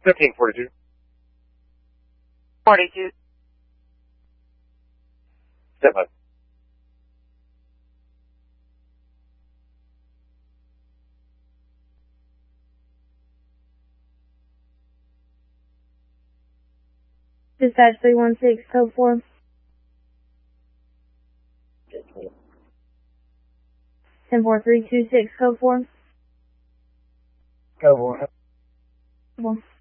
1542. 42. Step up. Dispatch 316, code 4. Ten 4 326, code 4. Go on. Well.